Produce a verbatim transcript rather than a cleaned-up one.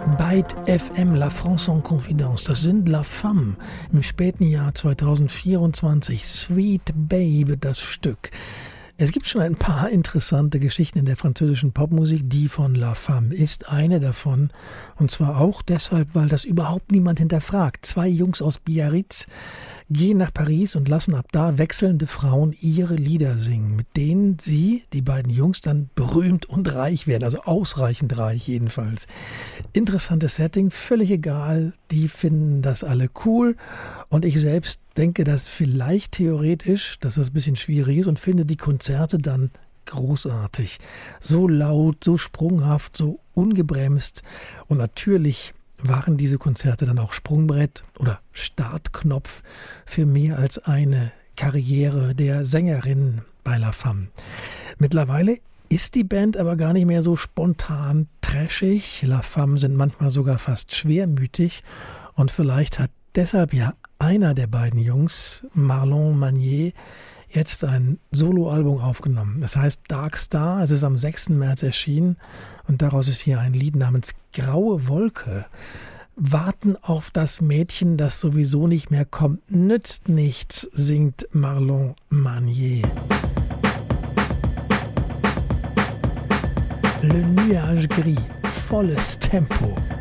Byte F M, La France en Confidence. Das sind La Femme im späten Jahr zweitausendvierundzwanzig. Sweet Babe, das Stück. Es gibt schon ein paar interessante Geschichten in der französischen Popmusik. Die von La Femme ist eine davon. Und zwar auch deshalb, weil das überhaupt niemand hinterfragt. Zwei Jungs aus Biarritz gehen nach Paris und lassen ab da wechselnde Frauen ihre Lieder singen, mit denen sie, die beiden Jungs, dann berühmt und reich werden, also ausreichend reich jedenfalls. Interessantes Setting, völlig egal, die finden das alle cool und ich selbst denke, dass vielleicht theoretisch, dass das ein bisschen schwierig ist und finde die Konzerte dann großartig. So laut, so sprunghaft, so ungebremst und natürlich waren diese Konzerte dann auch Sprungbrett oder Startknopf für mehr als eine Karriere der Sängerin bei La Femme. Mittlerweile ist die Band aber gar nicht mehr so spontan trashig. La Femme sind manchmal sogar fast schwermütig und vielleicht hat deshalb ja einer der beiden Jungs, Marlon Manier, jetzt ein Soloalbum aufgenommen. Das heißt Dark Star, es ist am sechsten März erschienen und daraus ist hier ein Lied namens Graue Wolke. Warten auf das Mädchen, das sowieso nicht mehr kommt, nützt nichts, singt Marlon Manier. Le Nuage Gris, volles Tempo.